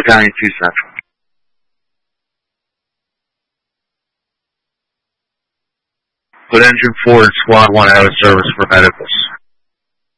Battalion 2 Central. Put Engine 4 and Squad 1 out of service for medicals.